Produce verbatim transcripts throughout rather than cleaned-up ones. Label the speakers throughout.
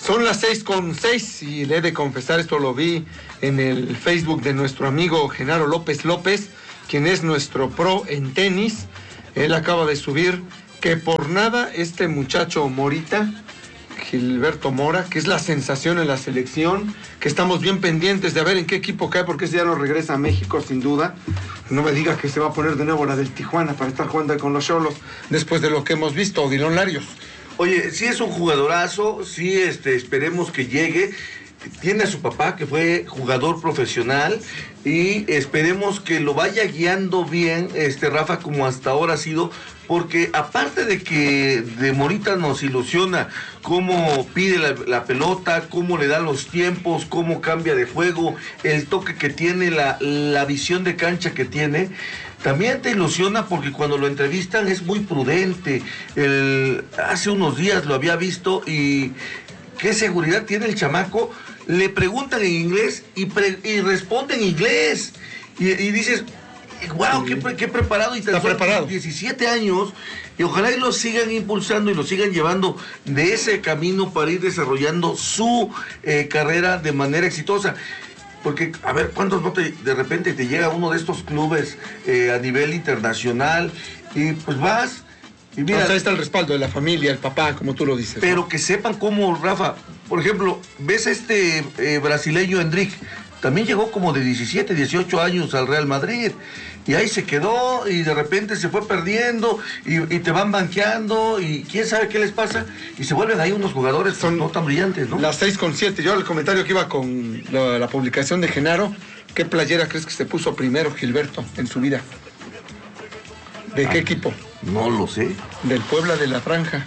Speaker 1: Son las seis con seis y le he de confesar, esto lo vi en el Facebook de nuestro amigo Genaro López López, quien es nuestro pro en tenis. Él acaba de subir que por nada este muchacho Morita, Gilberto Mora, que es la sensación en la selección, que estamos bien pendientes de a ver en qué equipo cae, porque ese ya no regresa a México sin duda. No me diga que se va a poner de nuevo la del Tijuana para estar jugando con los Xolos después de lo que hemos visto, Odilon Larios.
Speaker 2: Oye, sí es un jugadorazo, sí este, esperemos que llegue. Tiene a su papá que fue jugador profesional y esperemos que lo vaya guiando bien, este Rafa, como hasta ahora ha sido, porque aparte de que de Morita nos ilusiona cómo pide la, la pelota, cómo le da los tiempos, cómo cambia de juego, el toque que tiene, la, la visión de cancha que tiene, también te ilusiona porque cuando lo entrevistan es muy prudente. El, hace unos días lo había visto y qué seguridad tiene el chamaco. Le preguntan en inglés y, pre, y responde en inglés. Y, y dices, wow, qué, qué preparado. Y
Speaker 1: está preparado.
Speaker 2: diecisiete años. Y ojalá y lo sigan impulsando y lo sigan llevando de ese camino para ir desarrollando su eh, carrera de manera exitosa. Porque, a ver, ¿cuántos no te, de repente te llega uno de estos clubes eh, a nivel internacional? Y pues vas... Y mira,
Speaker 1: o sea, está el respaldo de la familia, el papá, como tú lo dices.
Speaker 2: Pero
Speaker 1: ¿no?
Speaker 2: que sepan cómo, Rafa, por ejemplo, ves a este eh, brasileño Endrick, también llegó como de diecisiete, dieciocho años al Real Madrid, y ahí se quedó, y de repente se fue perdiendo, y, y te van banqueando, y quién sabe qué les pasa, y se vuelven ahí unos jugadores Son no tan brillantes, ¿no?
Speaker 1: Las seis con siete, yo el comentario que iba con la, la publicación de Genaro, ¿qué playera crees que se puso primero Gilberto en su vida? ¿De ah, qué equipo?
Speaker 2: No lo sé.
Speaker 1: Del Puebla de la Franja.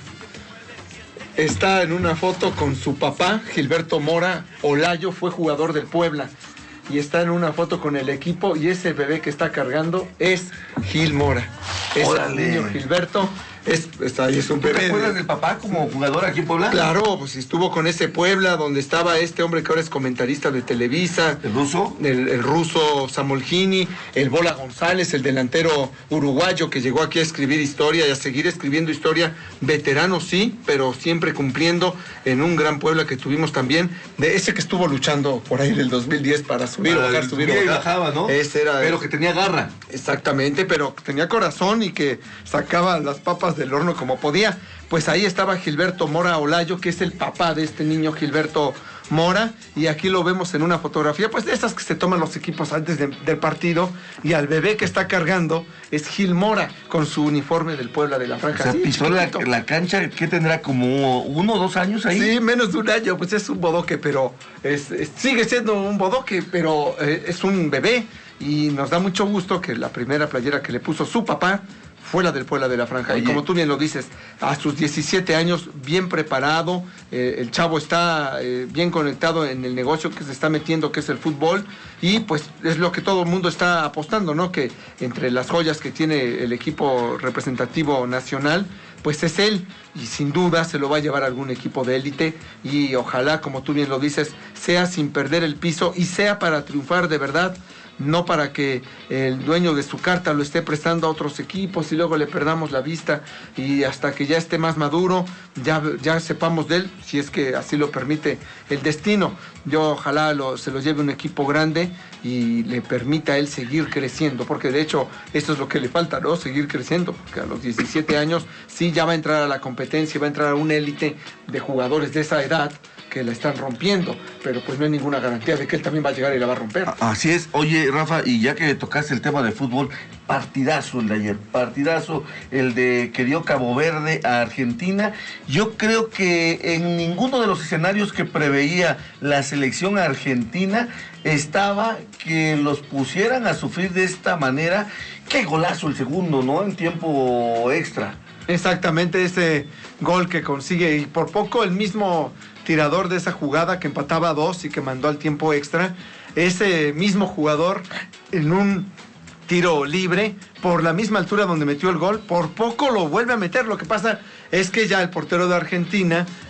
Speaker 1: Está en una foto con su papá, Gilberto Mora Olayo, fue jugador del Puebla. Y está en una foto con el equipo y ese bebé que está cargando es Gil Mora. Es el niño Gilberto. Es, es, ahí es un bebé.
Speaker 2: ¿Te acuerdas del papá como jugador aquí en Puebla?
Speaker 1: Claro, pues estuvo con ese Puebla donde estaba este hombre que ahora es comentarista de Televisa.
Speaker 2: ¿El ruso?
Speaker 1: El, el ruso Samolgini, el Bola González, el delantero uruguayo que llegó aquí a escribir historia y a seguir escribiendo historia. Veterano sí, pero siempre cumpliendo en un gran Puebla que tuvimos también. De ese que estuvo luchando por ahí en el dos mil diez para subir o bajar, subir o bajar.
Speaker 2: Bajaba, ¿no?
Speaker 1: Ese era,
Speaker 2: pero que tenía garra.
Speaker 1: Exactamente, pero tenía corazón y que sacaba las papas del horno como podía. Pues ahí estaba Gilberto Mora Olayo, que es el papá de este niño Gilberto Mora, y aquí lo vemos en una fotografía, pues de esas que se toman los equipos antes de, del partido, y al bebé que está cargando es Gil Mora, con su uniforme del Puebla de la Franja.
Speaker 2: O sea, sí, pisó la, la cancha, ¿qué tendrá? ¿Como uno o dos años ahí?
Speaker 1: Sí, menos de un año, pues es un bodoque, pero es, es, sigue siendo un bodoque, pero eh, es un bebé, y nos da mucho gusto que la primera playera que le puso su papá fue la del Puebla de la Franja. Oye. Y como tú bien lo dices, a sus diecisiete años, bien preparado, eh, el chavo está eh, bien conectado en el negocio que se está metiendo, que es el fútbol, y pues es lo que todo el mundo está apostando, ¿no? Que entre las joyas que tiene el equipo representativo nacional, pues es él, y sin duda se lo va a llevar a algún equipo de élite, y ojalá, como tú bien lo dices, sea sin perder el piso, y sea para triunfar de verdad, no para que el dueño de su carta lo esté prestando a otros equipos y luego le perdamos la vista, y hasta que ya esté más maduro, ya, ya sepamos de él, si es que así lo permite el destino. Yo ojalá lo, se lo lleve un equipo grande y le permita a él seguir creciendo, porque de hecho esto es lo que le falta, ¿no? Seguir creciendo, porque a los diecisiete años sí ya va a entrar a la competencia, va a entrar a una élite de jugadores de esa edad que la están rompiendo, pero pues no hay ninguna garantía de que él también va a llegar y la va a romper.
Speaker 2: Así es. Oye, Rafa, y ya que tocaste el tema de fútbol, partidazo el de ayer, partidazo el de que dio Cabo Verde a Argentina. Yo creo que en ninguno de los escenarios que preveía la selección argentina estaba que los pusieran a sufrir de esta manera. Qué golazo el segundo, ¿no? En tiempo extra.
Speaker 1: Exactamente, ese gol que consigue, y por poco el mismo tirador de esa jugada que empataba a dos y que mandó al tiempo extra, ese mismo jugador en un tiro libre, por la misma altura donde metió el gol, por poco lo vuelve a meter. Lo que pasa es que ya el portero de Argentina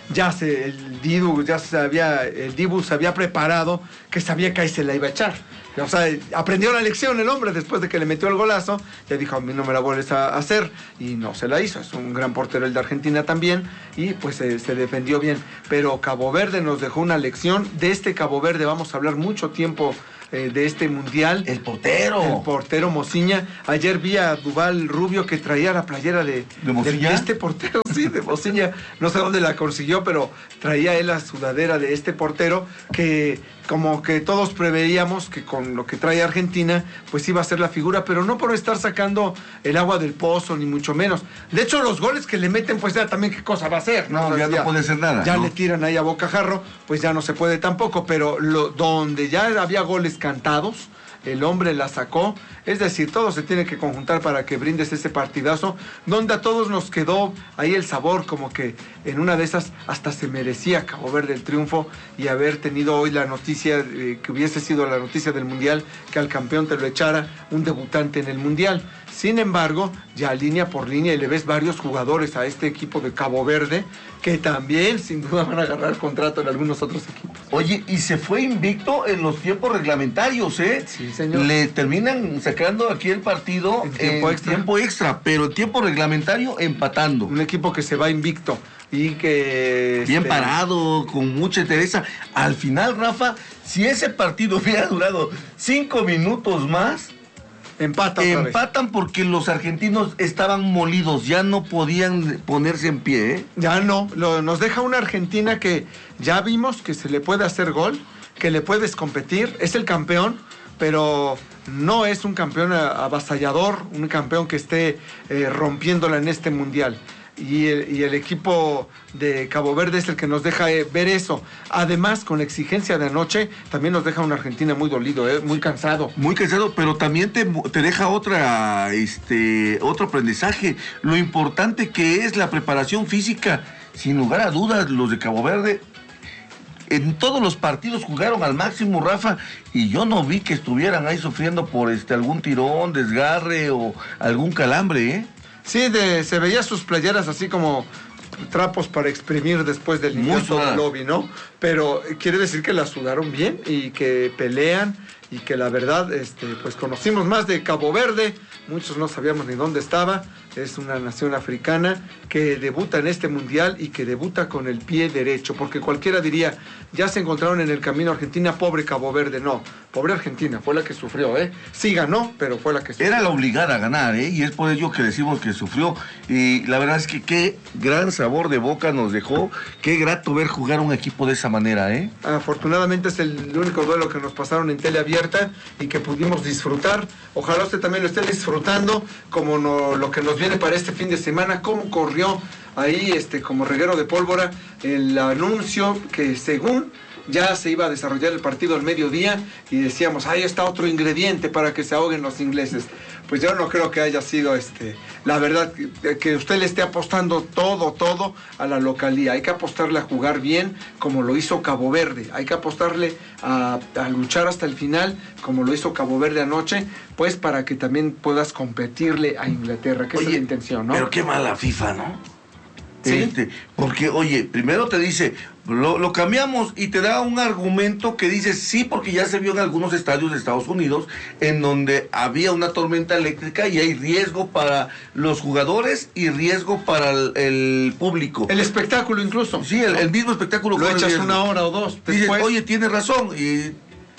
Speaker 1: ya se, el Dibu, ya se había, el Dibu se había preparado, que sabía que ahí se la iba a echar. O sea, aprendió la lección el hombre después de que le metió el golazo, ya dijo, a mí no me la vuelves a hacer, y no se la hizo. Es un gran portero el de Argentina también, y pues se, se defendió bien. Pero Cabo Verde nos dejó una lección. De este Cabo Verde vamos a hablar mucho tiempo eh, de este mundial.
Speaker 2: El portero.
Speaker 1: El portero Mociña. Ayer vi a Duval Rubio que traía la playera de,
Speaker 2: ¿De Mociña?
Speaker 1: de este portero, sí, de Mociña. No sé dónde la consiguió, pero traía él la sudadera de este portero que como que todos preveíamos que con lo que trae Argentina, pues iba a ser la figura, pero no por estar sacando el agua del pozo, ni mucho menos. De hecho, los goles que le meten, pues ya también qué cosa va a hacer.
Speaker 2: No, ya, ya no puede ser nada.
Speaker 1: Ya
Speaker 2: ¿no?
Speaker 1: le tiran ahí a bocajarro, pues ya no se puede tampoco, pero lo, donde ya había goles cantados, el hombre la sacó. Es decir, todo se tiene que conjuntar para que brindes ese partidazo, donde a todos nos quedó ahí el sabor, como que en una de esas hasta se merecía Cabo Verde el triunfo, y haber tenido hoy la noticia, eh, que hubiese sido la noticia del Mundial, que al campeón te lo echara un debutante en el Mundial. Sin embargo, ya línea por línea, y le ves varios jugadores a este equipo de Cabo Verde, que también sin duda van a agarrar contrato en algunos otros equipos.
Speaker 2: Oye, y se fue invicto en los tiempos reglamentarios, ¿eh?
Speaker 1: Sí, señor.
Speaker 2: Le terminan sacando aquí el partido
Speaker 1: en tiempo,
Speaker 2: en
Speaker 1: extra.
Speaker 2: tiempo extra, pero en tiempo reglamentario empatando.
Speaker 1: Un equipo que se va invicto y que...
Speaker 2: Bien
Speaker 1: este,
Speaker 2: parado, con mucha entereza. Al final, Rafa, si ese partido hubiera durado cinco minutos más,
Speaker 1: empata otra
Speaker 2: empatan
Speaker 1: vez.
Speaker 2: Porque los argentinos estaban molidos, ya no podían ponerse en pie, ¿eh?
Speaker 1: Ya no, lo, nos deja una Argentina que ya vimos que se le puede hacer gol, que le puedes competir, es el campeón, pero no es un campeón avasallador, un campeón que esté eh, rompiéndola en este mundial. Y el, y el equipo de Cabo Verde es el que nos deja eh, ver eso. Además, con la exigencia de anoche, también nos deja una Argentina muy dolido, eh, muy cansado.
Speaker 2: Muy cansado, pero también te, te deja otra, este, otro aprendizaje. Lo importante que es la preparación física. Sin lugar a dudas, los de Cabo Verde en todos los partidos jugaron al máximo, Rafa, y yo no vi que estuvieran ahí sufriendo por este algún tirón, desgarre o algún calambre, ¿eh?
Speaker 1: Sí, de, se veía sus playeras así como trapos para exprimir después del inicio del lobby, ¿no? Pero quiere decir que la sudaron bien y que pelean, y que la verdad, este, pues conocimos más de Cabo Verde, muchos no sabíamos ni dónde estaba. Es una nación africana que debuta en este mundial y que debuta con el pie derecho, porque cualquiera diría, ya se encontraron en el camino Argentina, pobre Cabo Verde. No, pobre Argentina, fue la que sufrió, ¿eh? Sí ganó, pero fue la que sufrió.
Speaker 2: Era la obligada a ganar, ¿eh? Y es por ello que decimos que sufrió. Y la verdad es que qué gran sabor de boca nos dejó, qué grato ver jugar un equipo de esa manera, ¿eh?
Speaker 1: Afortunadamente es el único duelo que nos pasaron en tele abierta y que pudimos disfrutar. Ojalá usted también lo esté disfrutando, como no, lo que nos viene para este fin de semana, cómo corrió ahí este como reguero de pólvora el anuncio que según ya se iba a desarrollar el partido al mediodía, y decíamos, ahí está otro ingrediente para que se ahoguen los ingleses. Pues yo no creo que haya sido este la verdad que, que usted le esté apostando todo, todo a la localía. Hay que apostarle a jugar bien como lo hizo Cabo Verde. Hay que apostarle a, a luchar hasta el final como lo hizo Cabo Verde anoche, pues para que también puedas competirle a Inglaterra, que
Speaker 2: Oye,
Speaker 1: esa es la intención, ¿no?
Speaker 2: Pero qué mala FIFA, ¿no?
Speaker 1: ¿Sí?
Speaker 2: Este, porque, oye, primero te dice, lo, lo cambiamos, y te da un argumento que dice, sí, porque ya se vio en algunos estadios de Estados Unidos en donde había una tormenta eléctrica y hay riesgo para los jugadores y riesgo para el, el público.
Speaker 1: El espectáculo incluso.
Speaker 2: Sí, el, el mismo espectáculo.
Speaker 1: Lo echas
Speaker 2: riesgo.
Speaker 1: una hora o dos
Speaker 2: Dices,
Speaker 1: después.
Speaker 2: oye, tienes razón, y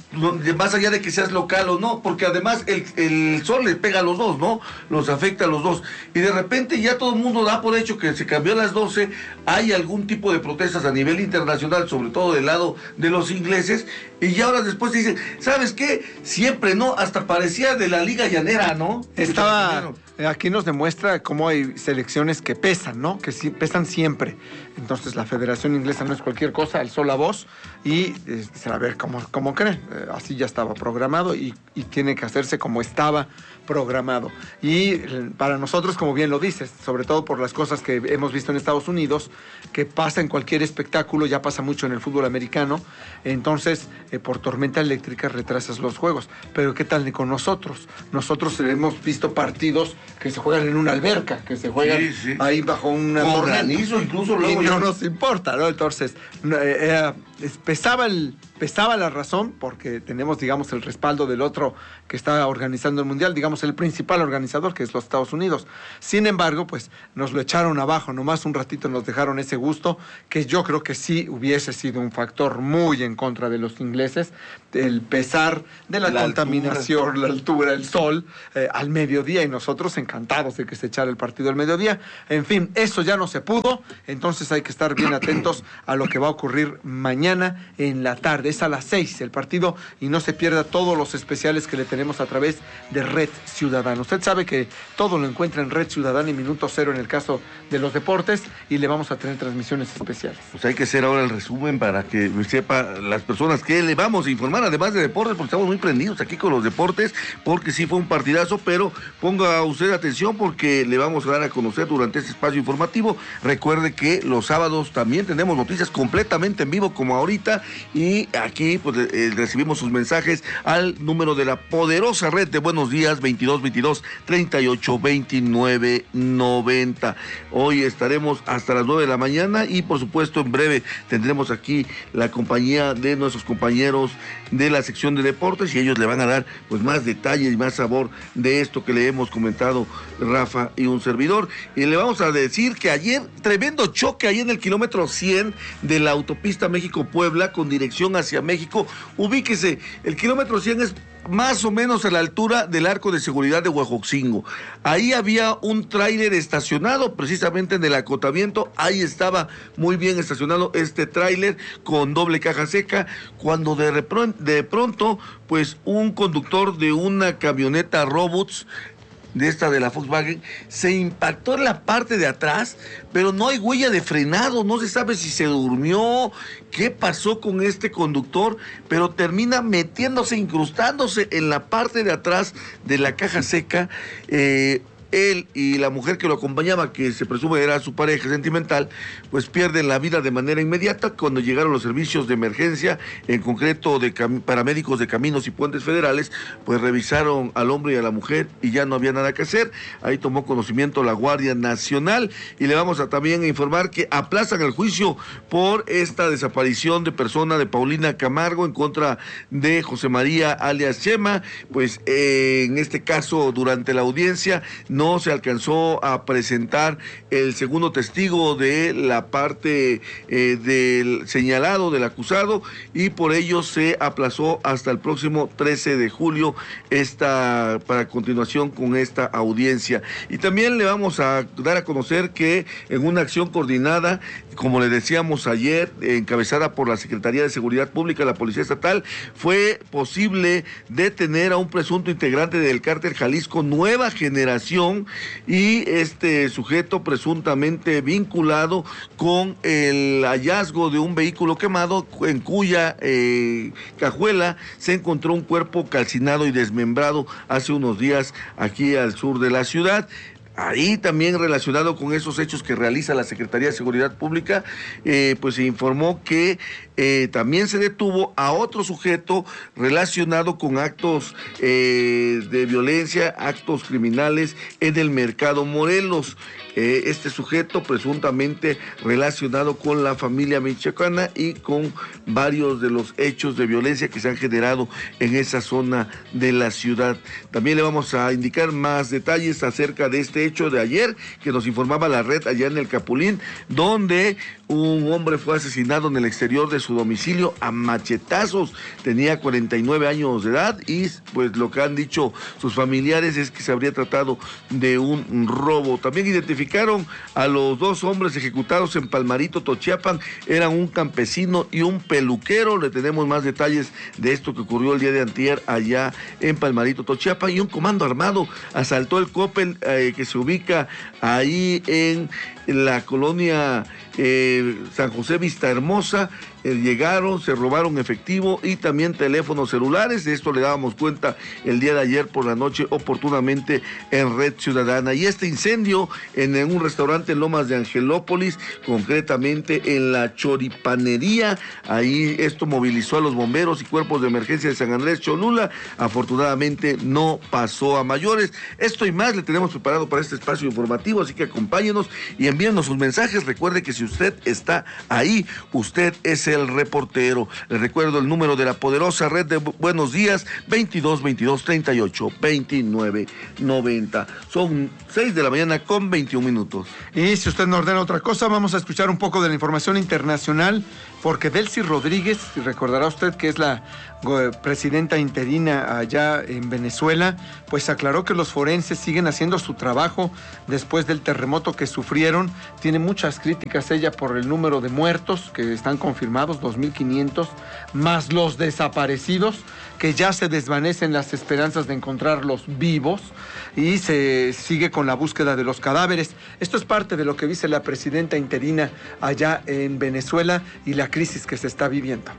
Speaker 2: más allá de que seas local o no, porque además el, el sol les pega a los dos, ¿no? Los afecta a los dos. Y de repente ya todo el mundo da por hecho que se cambió a las doce, hay algún tipo de protestas a nivel internacional, sobre todo del lado de los ingleses, y ya ahora después dicen, ¿sabes qué? Siempre, ¿no? Hasta parecía de la Liga Llanera, ¿no?
Speaker 1: Estaba... Aquí nos demuestra cómo hay selecciones que pesan, ¿no? Que sí, pesan siempre. Entonces la Federación Inglesa no es cualquier cosa, alzó la voz y eh, a ver cómo, cómo creen. Eh, así ya estaba programado y, y tiene que hacerse como estaba programado. Y eh, para nosotros, como bien lo dices, sobre todo por las cosas que hemos visto en Estados Unidos, que pasa en cualquier espectáculo, ya pasa mucho en el fútbol americano, entonces eh, por tormenta eléctrica retrasas los juegos. Pero ¿qué tal con nosotros? Nosotros hemos visto partidos que se juegan en una alberca, que se juegan
Speaker 2: sí, sí.
Speaker 1: ahí bajo una
Speaker 2: con
Speaker 1: tormenta.
Speaker 2: granizo, incluso luego
Speaker 1: y no nos importa, ¿no? Entonces, eh, eh, pesaba, el, pesaba la razón, porque tenemos, digamos, el respaldo del otro que está organizando el Mundial, digamos, el principal organizador, que es los Estados Unidos. Sin embargo, pues, nos lo echaron abajo, nomás un ratito nos dejaron ese gusto, que yo creo que sí hubiese sido un factor muy en contra de los ingleses, el pesar de la, la contaminación, altura. la altura, el sol, eh, al mediodía, y nosotros encantados de que se echara el partido al mediodía. En fin, eso ya no se pudo, entonces hay que estar bien atentos a lo que va a ocurrir mañana en la tarde. Es a las seis el partido, y no se pierda todos los especiales que le tenemos a través de Red Ciudadana. Usted sabe que todo lo encuentra en Red Ciudadana y Minuto Cero en el caso de los deportes, y le vamos a tener transmisiones especiales.
Speaker 2: Pues hay que hacer ahora el resumen para que sepa las personas que le vamos a informar, además de deportes, porque estamos muy prendidos aquí con los deportes, porque sí fue un partidazo, pero ponga usted atención porque le vamos a dar a conocer durante este espacio informativo. Recuerde que los sábados también tenemos noticias completamente en vivo como ahorita, y aquí pues eh, recibimos sus mensajes al número de la poderosa red de Buenos Días, veintidós veintidós treinta y ocho veintinueve noventa. Hoy estaremos hasta las nueve de la mañana, y por supuesto en breve tendremos aquí la compañía de nuestros compañeros de la sección de deportes, y ellos le van a dar pues más detalles y más sabor de esto que le hemos comentado Rafa y un servidor. Y le vamos a decir que ayer, tremendo choque ahí en el kilómetro cien de la autopista México-Puebla con dirección hacia México. Ubíquese, el kilómetro cien es más o menos a la altura del arco de seguridad de Huajoxingo. Ahí había un tráiler estacionado precisamente en el acotamiento, ahí estaba muy bien estacionado este tráiler con doble caja seca, cuando de, repro- de pronto pues un conductor de una camioneta Robots, de esta de la Volkswagen, se impactó en la parte de atrás, pero no hay huella de frenado, no se sabe si se durmió, qué pasó con este conductor, pero termina metiéndose, incrustándose en la parte de atrás de la caja seca. eh, Él y la mujer que lo acompañaba, que se presume era su pareja sentimental, pues pierden la vida de manera inmediata. Cuando llegaron los servicios de emergencia, en concreto de cam- paramédicos de Caminos y Puentes Federales, pues revisaron al hombre y a la mujer y ya no había nada que hacer. Ahí tomó conocimiento la Guardia Nacional, y le vamos a también informar que aplazan el juicio por esta desaparición de persona de Paulina Camargo en contra de José María alias Chema. Pues eh, en este caso, durante la audiencia no se alcanzó a presentar el segundo testigo de la parte eh, del señalado, del acusado, y por ello se aplazó hasta el próximo trece de julio esta, para continuación con esta audiencia. Y también le vamos a dar a conocer que en una acción coordinada, como le decíamos ayer, encabezada por la Secretaría de Seguridad Pública, la Policía Estatal, fue posible detener a un presunto integrante del cártel Jalisco Nueva Generación, y este sujeto presuntamente vinculado con el hallazgo de un vehículo quemado en cuya eh, cajuela se encontró un cuerpo calcinado y desmembrado hace unos días aquí al sur de la ciudad. Ahí también relacionado con esos hechos que realiza la Secretaría de Seguridad Pública, eh, pues se informó que eh, también se detuvo a otro sujeto relacionado con actos eh, de violencia, actos criminales en el Mercado Morelos. Eh, este sujeto presuntamente relacionado con la familia michoacana y con varios de los hechos de violencia que se han generado en esa zona de la ciudad. También le vamos a indicar más detalles acerca de este hecho de ayer que nos informaba la red allá en el Capulín, donde un hombre fue asesinado en el exterior de su domicilio a machetazos. Tenía cuarenta y nueve años de edad, y pues lo que han dicho sus familiares es que se habría tratado de un robo. También identificaron a los dos hombres ejecutados en Palmarito, Tochiapan. Eran un campesino y un peluquero. Le tenemos más detalles de esto que ocurrió el día de antier allá en Palmarito, Tochiapan. Y un comando armado asaltó el Coppel eh, que se ubica ahí en la colonia eh, San José Vista Hermosa. Eh, llegaron, se robaron efectivo y también teléfonos celulares. De esto le dábamos cuenta el día de ayer por la noche oportunamente en Red Ciudadana. Y este incendio en, en un restaurante en Lomas de Angelópolis, concretamente en la Choripanería, ahí esto movilizó a los bomberos y cuerpos de emergencia de San Andrés Cholula. Afortunadamente no pasó a mayores. Esto y más le tenemos preparado para este espacio informativo, así que acompáñenos y envíe envíenos sus mensajes. Recuerde que si usted está ahí, usted es el reportero. Les recuerdo el número de la poderosa red de Buenos Días, veintidós veintidós treinta y ocho veintinueve noventa. Son seis de la mañana con veintiún minutos.
Speaker 1: Y si usted no ordena otra cosa, vamos a escuchar un poco de la información internacional, porque Delcy Rodríguez, recordará usted que es la presidenta interina allá en Venezuela, pues aclaró que los forenses siguen haciendo su trabajo después del terremoto que sufrieron. Tiene muchas críticas ella por el número de muertos que están confirmados, dos mil quinientos, más los desaparecidos, que ya se desvanecen las esperanzas de encontrarlos vivos y se sigue con la búsqueda de los cadáveres. Esto es parte de lo que dice la presidenta interina allá en Venezuela y la crisis que se está viviendo.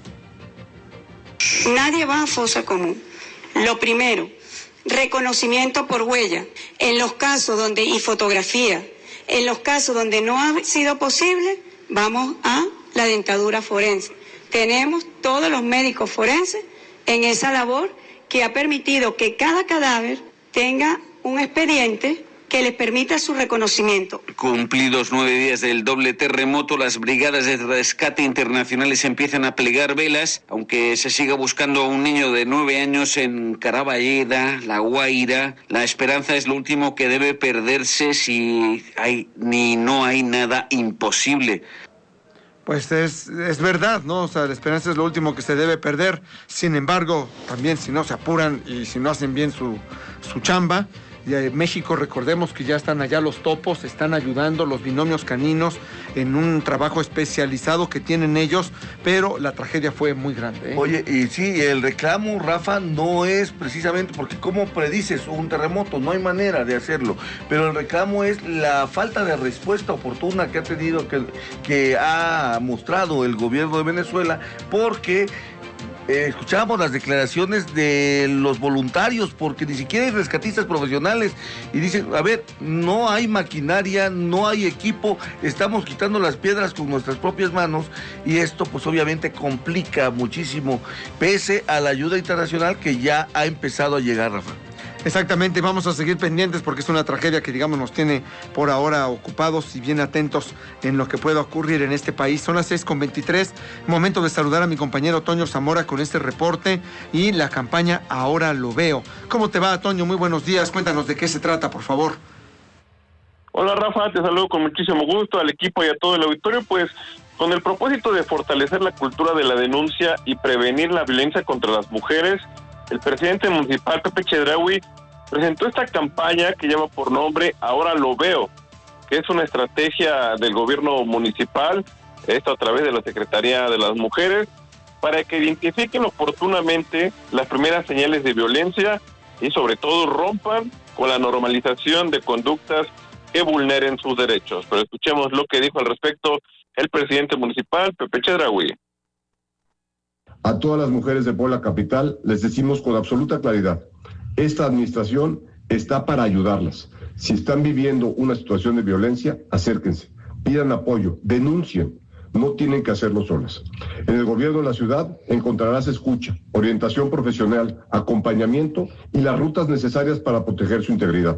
Speaker 3: Nadie va a fosa común. Lo primero, reconocimiento por huella. En los casos donde, y fotografía, en los casos donde no ha sido posible, vamos a la dentadura forense. Tenemos todos los médicos forenses en esa labor que ha permitido que cada cadáver tenga un expediente que les permita su reconocimiento.
Speaker 4: Cumplidos nueve días del doble terremoto, las brigadas de rescate internacionales empiezan a plegar velas, aunque se siga buscando a un niño de nueve años en Caraballeda, La Guaira. La esperanza es lo último que debe perderse si hay ni no hay nada imposible.
Speaker 1: Pues es, es verdad, ¿no? O sea, la esperanza es lo último que se debe perder. Sin embargo, también si no se apuran y si no hacen bien su, su chamba, de México, recordemos que ya están allá los topos, están ayudando los binomios caninos en un trabajo especializado que tienen ellos, pero la tragedia fue muy grande, ¿eh?
Speaker 2: Oye, y sí, el reclamo, Rafa, no es precisamente porque ¿cómo predices un terremoto? No hay manera de hacerlo, pero el reclamo es la falta de respuesta oportuna que ha tenido, que, que ha mostrado el gobierno de Venezuela, porque Eh, escuchábamos las declaraciones de los voluntarios, porque ni siquiera hay rescatistas profesionales, y dicen, a ver, no hay maquinaria, no hay equipo, estamos quitando las piedras con nuestras propias manos, y esto pues obviamente complica muchísimo, pese a la ayuda internacional que ya ha empezado a llegar, Rafa.
Speaker 1: Exactamente, vamos a seguir pendientes porque es una tragedia que, digamos, nos tiene por ahora ocupados y bien atentos en lo que pueda ocurrir en este país. Son las seis con veintitrés, momento de saludar a mi compañero Toño Zamora con este reporte y la campaña Ahora Lo Veo. ¿Cómo te va, Toño? Muy buenos días, cuéntanos de qué se trata, por favor.
Speaker 5: Hola, Rafa, te saludo con muchísimo gusto al equipo y a todo el auditorio, pues con el propósito de fortalecer la cultura de la denuncia y prevenir la violencia contra las mujeres, el presidente municipal, Pepe Chedraui, presentó esta campaña que lleva por nombre Ahora Lo Veo, que es una estrategia del gobierno municipal, esto a través de la Secretaría de las Mujeres, para que identifiquen oportunamente las primeras señales de violencia y sobre todo rompan con la normalización de conductas que vulneren sus derechos. Pero escuchemos lo que dijo al respecto el presidente municipal, Pepe Chedraui.
Speaker 6: A todas las mujeres de Puebla Capital les decimos con absoluta claridad, esta administración está para ayudarlas. Si están viviendo una situación de violencia, acérquense, pidan apoyo, denuncien, no tienen que hacerlo solas. En el gobierno de la ciudad encontrarás escucha, orientación profesional, acompañamiento y las rutas necesarias para proteger su integridad.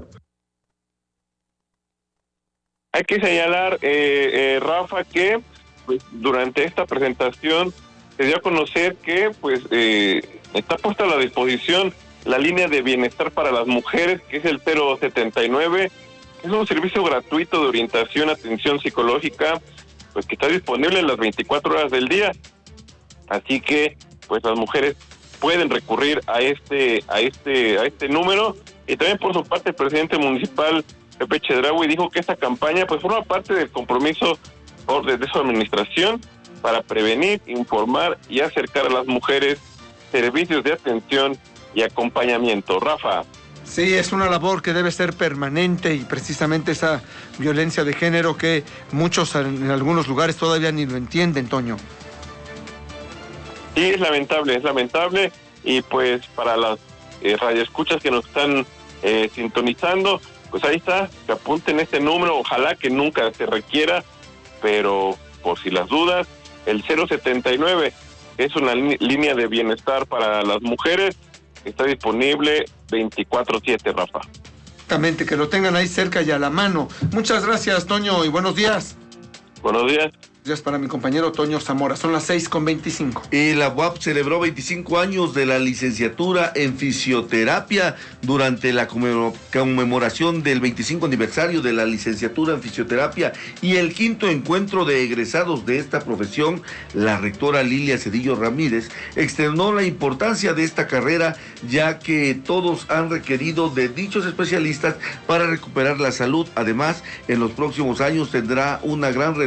Speaker 5: Hay que señalar, eh, eh, Rafa, que pues, durante esta presentación se dio a conocer que pues eh, está puesta a la disposición la línea de bienestar para las mujeres, que es el cero setenta y nueve, es un servicio gratuito de orientación, atención psicológica, pues que está disponible en las veinticuatro horas del día. Así que pues las mujeres pueden recurrir a este a este a este número. Y también por su parte el presidente municipal Pepe Chedraui dijo que esta campaña pues forma parte del compromiso de, de su administración para prevenir, informar y acercar a las mujeres servicios de atención y acompañamiento. Rafa.
Speaker 1: Sí, es una labor que debe ser permanente y precisamente esa violencia de género que muchos en algunos lugares todavía ni lo entienden, Toño.
Speaker 5: Sí, es lamentable, es lamentable y pues para las eh, radioescuchas que nos están eh, sintonizando, pues ahí está, que apunten este número, ojalá que nunca se requiera, pero por si las dudas, el cero setenta y nueve es una li- línea de bienestar para las mujeres, está disponible veinticuatro siete, Rafa.
Speaker 1: Exactamente, que lo tengan ahí cerca y a la mano. Muchas gracias, Toño, y buenos días.
Speaker 5: Buenos días.
Speaker 1: Días para mi compañero Toño Zamora. Son las seis con veinticinco.
Speaker 2: Y la U A P celebró veinticinco años de la licenciatura en fisioterapia durante la conmemoración del veinticinco aniversario de la licenciatura en fisioterapia y el quinto encuentro de egresados de esta profesión. La rectora Lilia Cedillo Ramírez externó la importancia de esta carrera, ya que todos han requerido de dichos especialistas para recuperar la salud. Además, en los próximos años tendrá una gran relevancia